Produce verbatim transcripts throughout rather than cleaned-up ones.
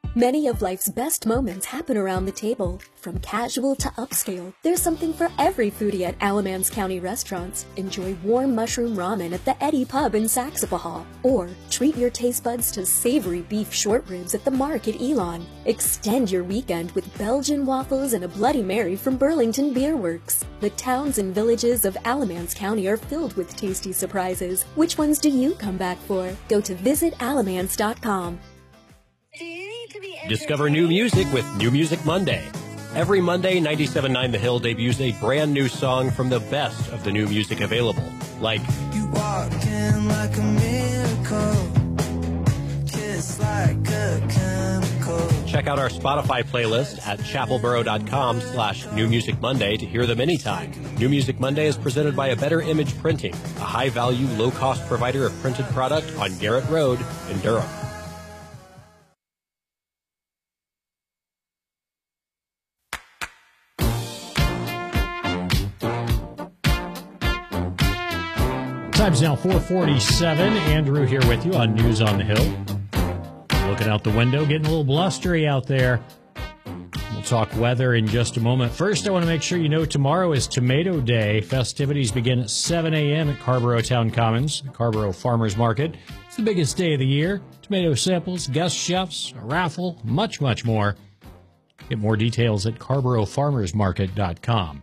Many of life's best moments happen around the table. From casual to upscale, there's something for every foodie at Alamance County restaurants. Enjoy warm mushroom ramen at the Eddie Pub in Saxapahaw. Or treat your taste buds to savory beef short ribs at the Mark at Elon. Extend your weekend with Belgian waffles and a Bloody Mary from Burlington Beer Works. The towns and villages of Alamance County are filled with tasty surprises. Which ones do you come back for? Go to visit alamance dot com. Discover new music with New Music Monday. Every Monday, ninety-seven point nine The Hill debuts a brand new song from the best of the new music available, like You walk in like a miracle, kiss like a chemical. Check out our Spotify playlist at chapelboro.com slash New Music Monday to hear them anytime. New Music Monday is presented by A Better Image Printing, a high-value, low-cost provider of printed product on Garrett Road in Durham. Time's now four forty-seven. Andrew here with you on News on the Hill. Looking out the window, getting a little blustery out there. We'll talk weather in just a moment. First, I want to make sure you know tomorrow is Tomato Day. Festivities begin at seven a.m. at Carborough Town Commons, the Carborough Farmers Market. It's the biggest day of the year. Tomato samples, guest chefs, a raffle, much, much more. Get more details at carborough farmers market dot com.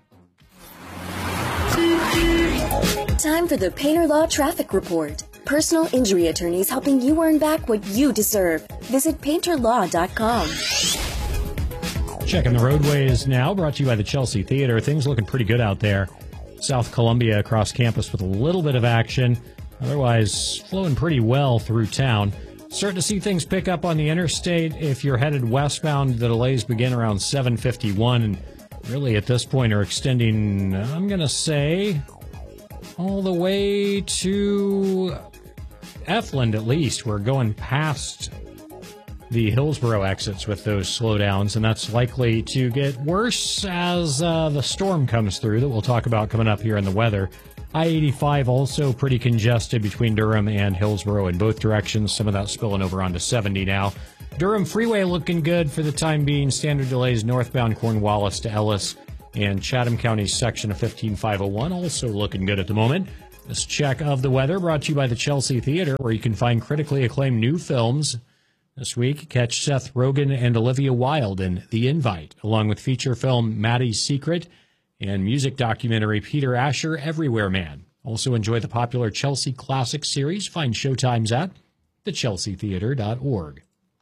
Time for the Painter Law Traffic Report. Personal injury attorneys helping you earn back what you deserve. Visit painter law dot com. Checking the roadways now, brought to you by the Chelsea Theater. Things looking pretty good out there. South Columbia across campus with a little bit of action. Otherwise, flowing pretty well through town. Starting to see things pick up on the interstate. If you're headed westbound, the delays begin around seven fifty-one. And really, at this point, are extending, I'm going to say, all the way to Efland, at least. We're going past the Hillsborough exits with those slowdowns, and that's likely to get worse as uh, the storm comes through that we'll talk about coming up here in the weather. I eighty-five also pretty congested between Durham and Hillsborough in both directions. Some of that spilling over onto seventy now. Durham Freeway looking good for the time being. Standard delays northbound Cornwallis to Ellis. And Chatham County's section of fifteen five oh one also looking good at the moment. This check of the weather brought to you by the Chelsea Theater, where you can find critically acclaimed new films. This week, catch Seth Rogen and Olivia Wilde in The Invite, along with feature film Maddie's Secret and music documentary Peter Asher, Everywhere Man. Also enjoy the popular Chelsea Classic series. Find showtimes at the chelsea theater dot org.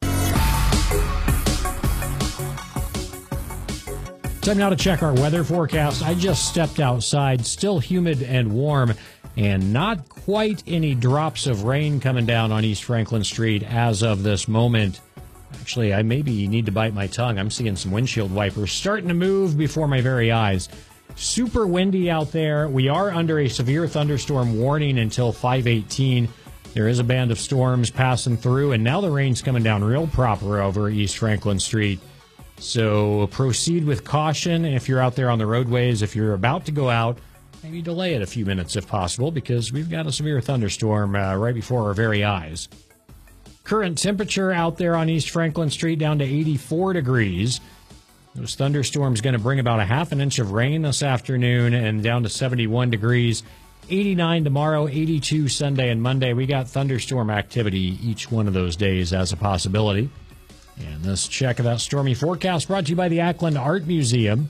Time now to check our weather forecast. I just stepped outside, still humid and warm, and not quite any drops of rain coming down on East Franklin Street as of this moment. Actually, I maybe need to bite my tongue. I'm seeing some windshield wipers starting to move before my very eyes. Super windy out there. We are under a severe thunderstorm warning until five eighteen. There is a band of storms passing through, and now the rain's coming down real proper over East Franklin Street. So proceed with caution if you're out there on the roadways. If you're about to go out, maybe delay it a few minutes if possible, because we've got a severe thunderstorm uh, right before our very eyes. Current temperature out there on East Franklin Street down to eighty-four degrees. Those thunderstorms going to bring about a half an inch of rain this afternoon and down to seventy-one degrees. eighty-nine tomorrow, eighty-two Sunday and Monday. We got thunderstorm activity each one of those days as a possibility. And this check of that stormy forecast brought to you by the Ackland Art Museum.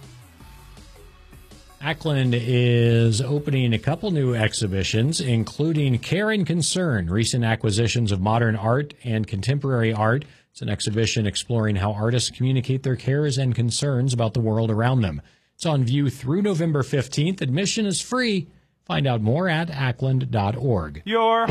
Ackland is opening a couple new exhibitions, including Care and Concern, recent acquisitions of modern art and contemporary art. It's an exhibition exploring how artists communicate their cares and concerns about the world around them. It's on view through November fifteenth. Admission is free. Find out more at ackland dot org. Your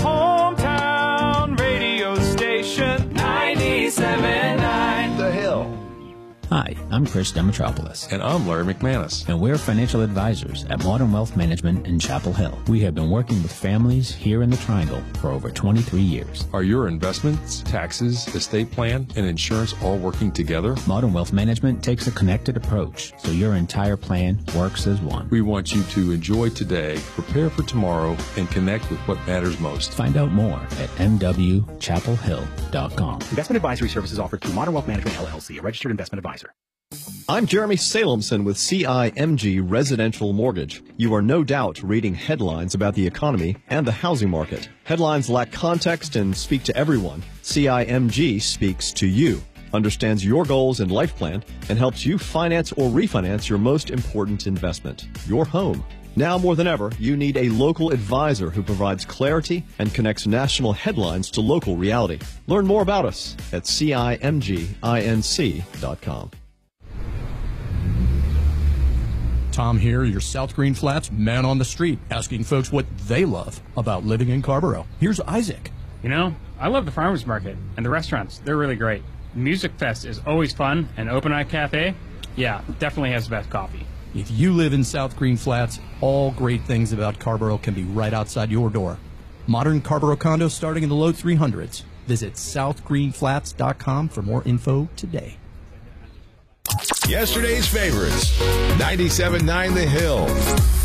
hometown radio station, ninety-seven point nine The Hill. Hi, I'm Chris Demetropoulos. And I'm Larry McManus. And we're financial advisors at Modern Wealth Management in Chapel Hill. We have been working with families here in the Triangle for over twenty-three years. Are your investments, taxes, estate plan, and insurance all working together? Modern Wealth Management takes a connected approach, so your entire plan works as one. We want you to enjoy today, prepare for tomorrow, and connect with what matters most. Find out more at m w chapel hill dot com. Investment advisory services offered through Modern Wealth Management, L L C, a registered investment advisor. I'm Jeremy Salemson with C I M G Residential Mortgage. You are no doubt reading headlines about the economy and the housing market. Headlines lack context and speak to everyone. C I M G speaks to you, understands your goals and life plan, and helps you finance or refinance your most important investment, your home. Now more than ever, you need a local advisor who provides clarity and connects national headlines to local reality. Learn more about us at C I M G inc dot com. Tom here, your South Green Flats man on the street, asking folks what they love about living in Carrboro. Here's Isaac. You know, I love the farmers market and the restaurants. They're really great. Music Fest is always fun, and Open Eye Cafe, yeah, definitely has the best coffee. If you live in South Green Flats, all great things about Carrboro can be right outside your door. Modern Carrboro condos starting in the low three hundreds. Visit south green flats dot com for more info today. Yesterday's favorites, ninety-seven point nine The Hill.